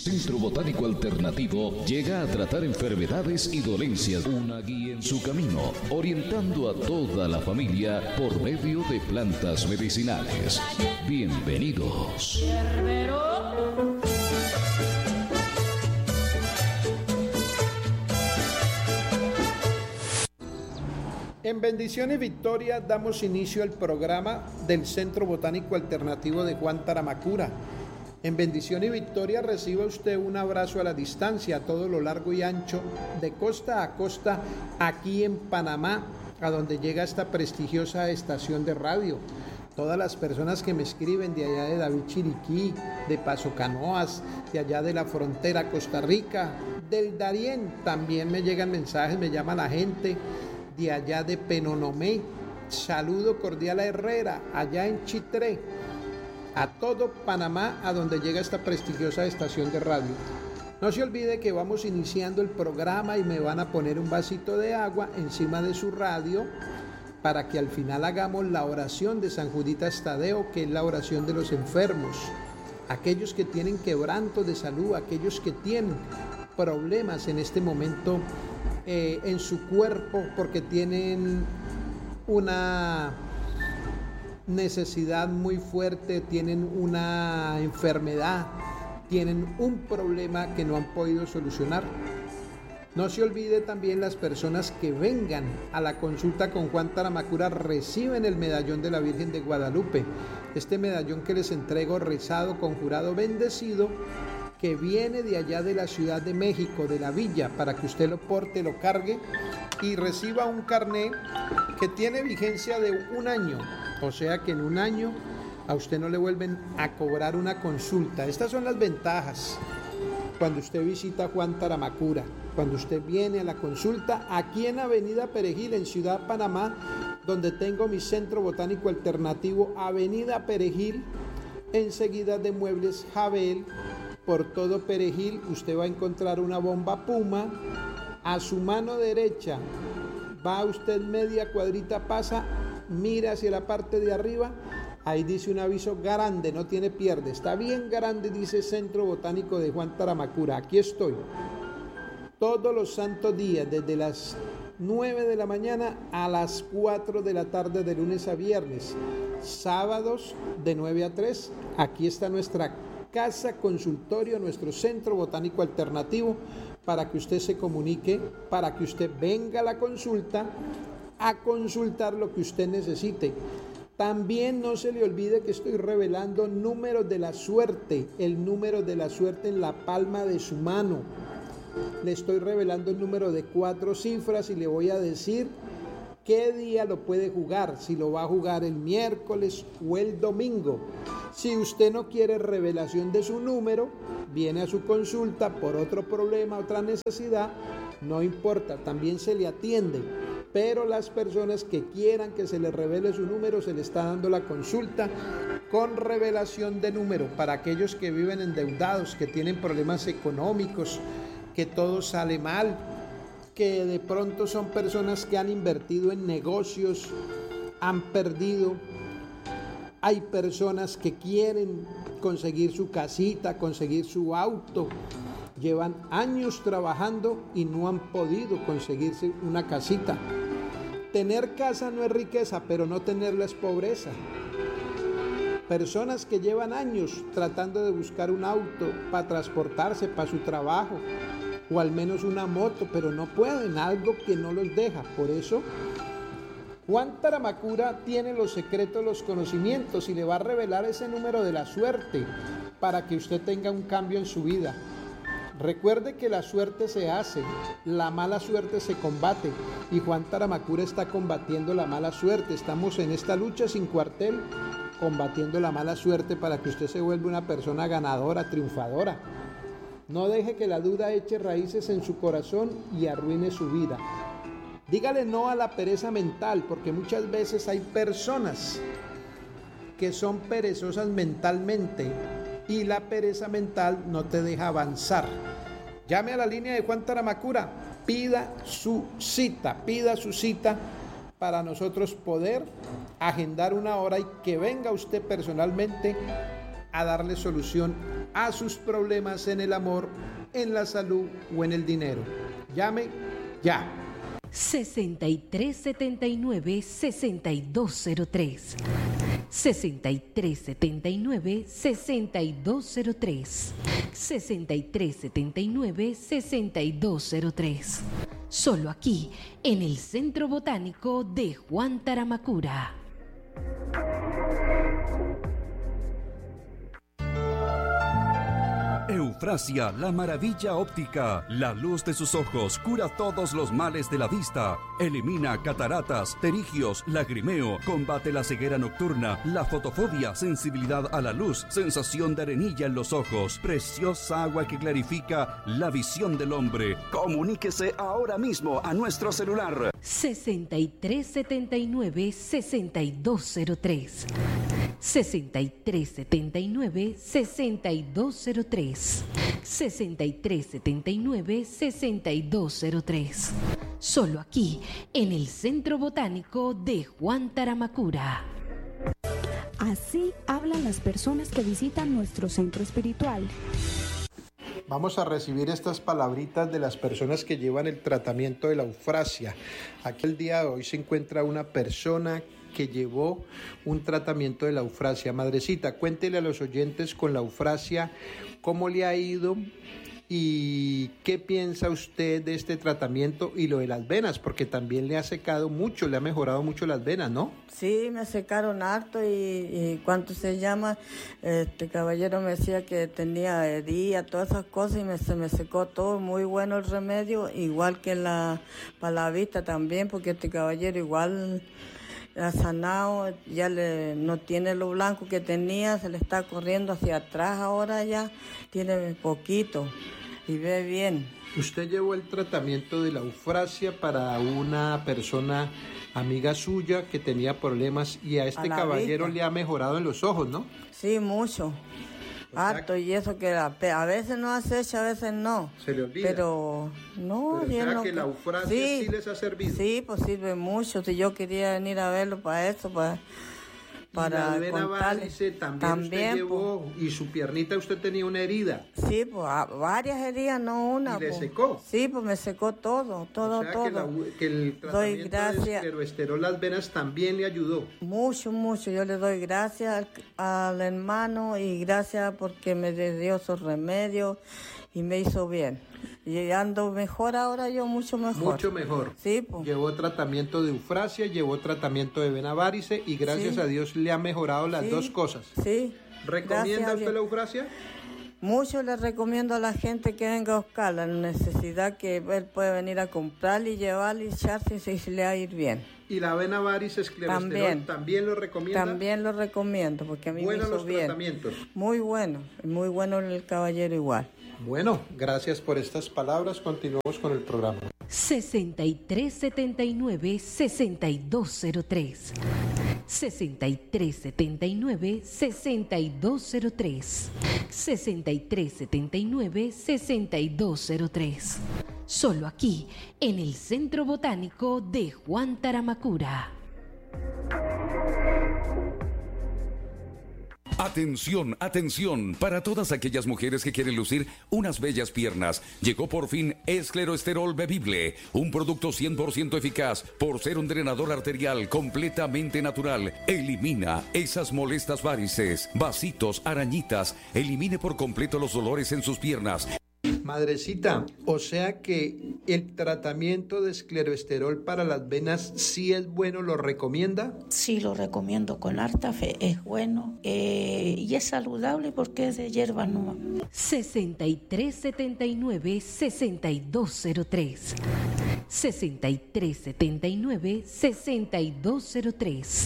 Centro Botánico Alternativo llega a tratar enfermedades y dolencias. Una guía en su camino, orientando a toda la familia por medio de plantas medicinales. Bienvenidos. En Bendición y Victoria damos inicio al programa del Centro Botánico Alternativo de Juan Taramacura. En Bendición y Victoria reciba usted un abrazo a la distancia, a todo lo largo y ancho, de costa a costa, aquí en Panamá, a donde llega esta prestigiosa estación de radio. Todas las personas que me escriben de allá de David Chiriquí, de Paso Canoas, de allá de la frontera Costa Rica, del Darién, también me llegan mensajes, me llama la gente de allá de Penonomé. Saludo cordial a Herrera, allá en Chitré, a todo Panamá, a donde llega esta prestigiosa estación de radio. No se olvide que vamos iniciando el programa y me van a poner un vasito de agua encima de su radio para que al final hagamos la oración de San Juditas Tadeo, que es la oración de los enfermos, aquellos que tienen quebranto de salud, aquellos que tienen problemas en este momento en su cuerpo porque tienen una necesidad muy fuerte, tienen una enfermedad, tienen un problema que no han podido solucionar. No se olvide también las personas que vengan a la consulta con Juan Taramacura reciben el medallón de la Virgen de Guadalupe, este medallón que les entrego rezado, conjurado, bendecido, que viene de allá de la Ciudad de México, de la villa, para que usted lo porte, lo cargue y reciba un carné que tiene vigencia de 1 año. O sea que en 1 año a usted no le vuelven a cobrar una consulta. Estas son las ventajas cuando usted visita Juan Taramacura, cuando usted viene a la consulta aquí en Avenida Perejil, en Ciudad Panamá, donde tengo mi Centro Botánico Alternativo, Avenida Perejil, enseguida de Muebles Jabel. Por todo Perejil usted va a encontrar una bomba Puma. A su mano derecha va usted media cuadrita, pasa, mira hacia la parte de arriba, ahí dice un aviso grande, no tiene pierde, está bien grande, dice Centro Botánico de Juan Taramacura. Aquí estoy todos los santos días, desde las 9 de la mañana a las 4 de la tarde, de lunes a viernes, sábados de 9 a 3, aquí está nuestra casa consultorio, nuestro Centro Botánico Alternativo, para que usted se comunique, para que usted venga a la consulta a consultar lo que usted necesite. También no se le olvide que estoy revelando números de la suerte, el número de la suerte en la palma de su mano. Le estoy revelando el número de 4 cifras y le voy a decir qué día lo puede jugar, si lo va a jugar el miércoles o el domingo. Si usted no quiere revelación de su número, viene a su consulta por otro problema, otra necesidad, no importa, también se le atiende. Pero las personas que quieran que se les revele su número, se le está dando la consulta con revelación de número para aquellos que viven endeudados, que tienen problemas económicos, que todo sale mal, que de pronto son personas que han invertido en negocios, han perdido. Hay personas que quieren conseguir su casita, conseguir su auto, llevan años trabajando y no han podido conseguirse una casita. Tener casa no es riqueza, pero no tenerla es pobreza. Personas que llevan años tratando de buscar un auto para transportarse para su trabajo, o al menos una moto, pero no pueden, algo que no los deja. Por eso Juan Taramacura tiene los secretos, los conocimientos, y le va a revelar ese número de la suerte para que usted tenga un cambio en su vida. Recuerde que la suerte se hace, la mala suerte se combate, y Juan Taramacura está combatiendo la mala suerte. Estamos en esta lucha sin cuartel, combatiendo la mala suerte para que usted se vuelva una persona ganadora, triunfadora. No deje que la duda eche raíces en su corazón y arruine su vida. Dígale no a la pereza mental, porque muchas veces hay personas que son perezosas mentalmente y la pereza mental no te deja avanzar. Llame a la línea de Juan Taramacura, pida su cita para nosotros poder agendar una hora y que venga usted personalmente a darle solución a sus problemas en el amor, en la salud o en el dinero. Llame ya. 6379-6203. 6379-6203. 6379-6203. Solo aquí, en el Centro Botánico de Juan Taramacura. Eufrasia, la maravilla óptica. La luz de sus ojos cura todos los males de la vista. Elimina cataratas, pterigios, lagrimeo. Combate la ceguera nocturna, la fotofobia, sensibilidad a la luz, sensación de arenilla en los ojos. Preciosa agua que clarifica la visión del hombre. Comuníquese ahora mismo a nuestro celular. 6379-6203. 6379-6203. 6379-6203. Solo aquí, en el Centro Botánico de Juan Taramacura. Así hablan las personas que visitan nuestro centro espiritual. Vamos a recibir estas palabritas de las personas que llevan el tratamiento de la eufrasia. Aquí el día de hoy se encuentra una persona que llevó un tratamiento de la eufrasia. Madrecita, cuéntele a los oyentes con la eufrasia cómo le ha ido y qué piensa usted de este tratamiento y lo de las venas, porque también le ha secado mucho, le ha mejorado mucho las venas, ¿no? Sí, me secaron harto y ¿cuánto se llama? Este caballero me decía que tenía herida, todas esas cosas y se me secó todo. Muy bueno el remedio, igual que para la vista también, porque este caballero igual ha sanado, ya no tiene lo blanco que tenía, se le está corriendo hacia atrás ahora, ya tiene poquito y ve bien. Usted llevó el tratamiento de la eufrasia para una persona amiga suya que tenía problemas y a este caballero le ha mejorado en los ojos, ¿no? Sí, mucho. Harto, y eso que a veces no acecha, a veces no. Se le olvida. Pero no, pero o sea que la eufrasia sí les ha servido. Sí, pues sirve mucho. Si yo quería venir a verlo para eso, para la vena varice también usted llevó, pues, y su piernita usted tenía una herida. Sí, pues varias heridas, no una. ¿Y le pues secó? Sí, pues me secó todo. O sea, que el tratamiento de escleroesterol las venas también le ayudó. Mucho. Yo le doy gracias al hermano y gracias porque me dio esos remedios y me hizo bien. Y ando mejor ahora yo, mucho mejor. Mucho mejor. Sí, pues. Llevó tratamiento de eufrasia, llevó tratamiento de vena varice y gracias a Dios le ha mejorado las dos cosas. Sí. ¿Recomienda usted la eufrasia? Mucho le recomiendo a la gente que venga a buscar la necesidad que él puede venir a comprar y llevarle y echarse y se le va a ir bien. ¿Y la vena varice esclerosterol también lo recomienda? También lo recomiendo porque a mí me hizo los bien. Tratamientos. Muy bueno el caballero igual. Bueno, gracias por estas palabras. Continuamos con el programa. 6379-6203. 6379-6203. 6379-6203. Solo aquí, en el Centro Botánico de Juan Taramacura. Atención, atención, para todas aquellas mujeres que quieren lucir unas bellas piernas. Llegó por fin Escleroesterol Bebible, un producto 100% eficaz por ser un drenador arterial completamente natural. Elimina esas molestas varices, vasitos, arañitas. Elimine por completo los dolores en sus piernas. Madrecita, o sea que el tratamiento de escleroesterol para las venas sí es bueno, ¿lo recomienda? Sí, lo recomiendo con harta fe, es bueno y es saludable porque es de hierba nueva. 6379-6203. 6379-6203.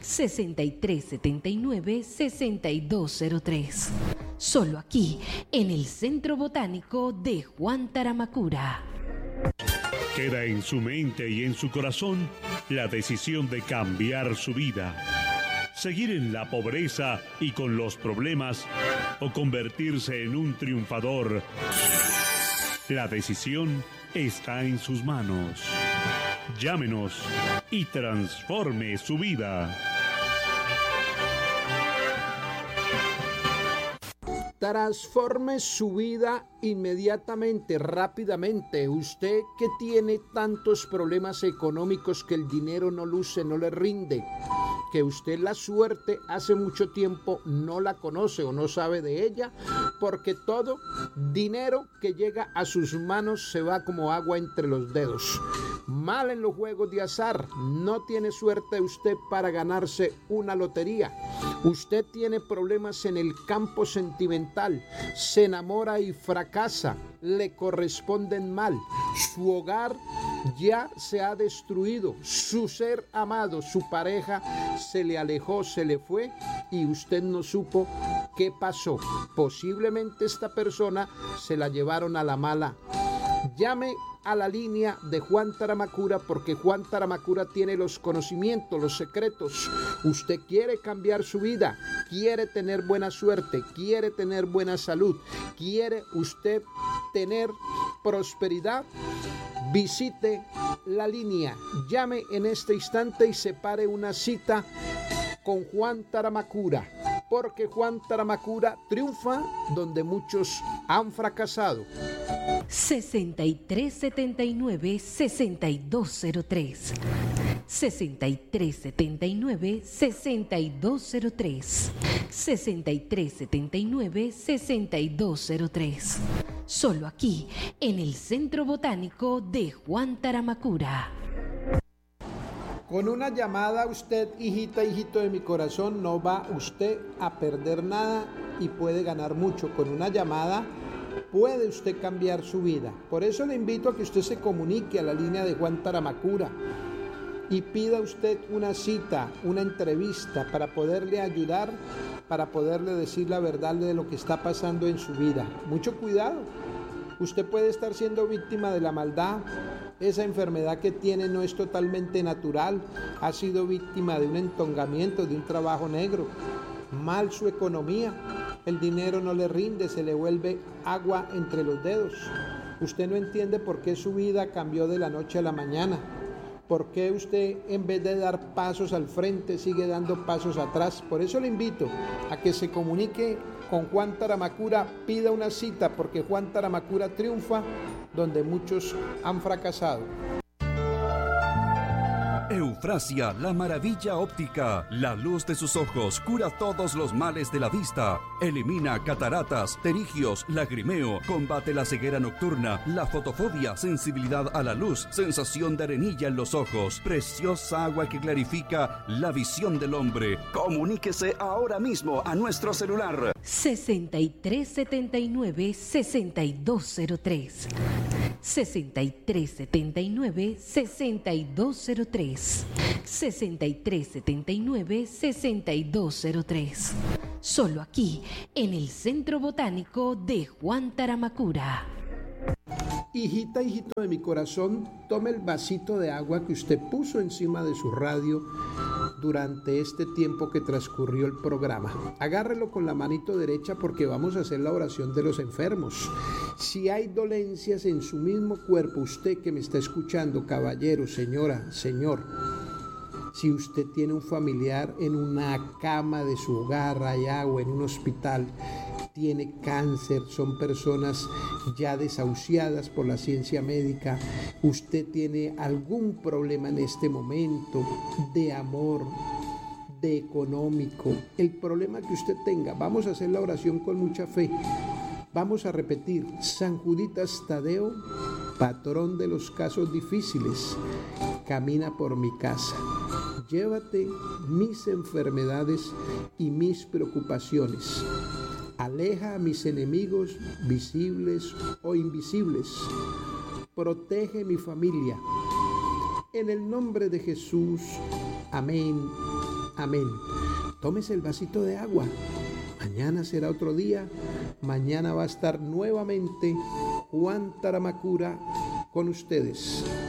6379-6203. Solo aquí, en el Centro Botánico de Juan Taramacura. Queda en su mente y en su corazón la decisión de cambiar su vida. Seguir en la pobreza y con los problemas o convertirse en un triunfador. La decisión está en sus manos. Llámenos y transforme su vida. Transforme su vida inmediatamente, rápidamente. Usted que tiene tantos problemas económicos que el dinero no luce, no le rinde, que usted la suerte hace mucho tiempo no la conoce o no sabe de ella, porque todo dinero que llega a sus manos se va como agua entre los dedos. Mal en los juegos de azar, no tiene suerte usted para ganarse una lotería. Usted tiene problemas en el campo sentimental, se enamora y fracasa, le corresponden mal, su hogar ya se ha destruido, su ser amado, su pareja se le alejó, se le fue y usted no supo qué pasó. Posiblemente esta persona se la llevaron a la mala. Llame a la línea de Juan Taramacura, porque Juan Taramacura tiene los conocimientos, los secretos. Usted quiere cambiar su vida, quiere tener buena suerte, quiere tener buena salud, quiere usted tener prosperidad. Visite la línea, llame en este instante y separe una cita con Juan Taramacura, porque Juan Taramacura triunfa donde muchos han fracasado. 6379-6203 6379-6203 6379-6203. Solo aquí, en el Centro Botánico de Juan Taramacura. Con una llamada usted, hijita, hijito de mi corazón, no va usted a perder nada y puede ganar mucho. Con una llamada puede usted cambiar su vida. Por eso le invito a que usted se comunique a la línea de Juan Taramacura y pida usted una cita, una entrevista para poderle ayudar, para poderle decir la verdad de lo que está pasando en su vida. Mucho cuidado. Usted puede estar siendo víctima de la maldad. Esa enfermedad que tiene no es totalmente natural. Ha sido víctima de un entongamiento, de un trabajo negro. Mal su economía. El dinero no le rinde, se le vuelve agua entre los dedos. Usted no entiende por qué su vida cambió de la noche a la mañana. ¿Por qué usted, en vez de dar pasos al frente, sigue dando pasos atrás? Por eso le invito a que se comunique con Juan Taramacura, pida una cita, porque Juan Taramacura triunfa donde muchos han fracasado. Eufrasia, la maravilla óptica. La luz de sus ojos cura todos los males de la vista. Elimina cataratas, pterigios, lagrimeo. Combate la ceguera nocturna, la fotofobia, sensibilidad a la luz, sensación de arenilla en los ojos. Preciosa agua que clarifica la visión del hombre. Comuníquese ahora mismo a nuestro celular. 6379-6203 6379-6203 6379-6203. Solo aquí, en el Centro Botánico de Juan Taramacura. Hijita, hijito de mi corazón, tome el vasito de agua que usted puso encima de su radio durante este tiempo que transcurrió el programa. Agárrelo con la manito derecha porque vamos a hacer la oración de los enfermos. Si hay dolencias en su mismo cuerpo, usted que me está escuchando, caballero, señora, señor, si usted tiene un familiar en una cama de su hogar allá o en un hospital, tiene cáncer, son personas ya desahuciadas por la ciencia médica, usted tiene algún problema en este momento de amor, de económico, el problema que usted tenga, vamos a hacer la oración con mucha fe. Vamos a repetir: San Juditas Tadeo, patrón de los casos difíciles, camina por mi casa. Llévate mis enfermedades y mis preocupaciones. Aleja a mis enemigos visibles o invisibles. Protege mi familia. En el nombre de Jesús. Amén. Amén. Tómese el vasito de agua. Mañana será otro día. Mañana va a estar nuevamente Juan Taramacura con ustedes.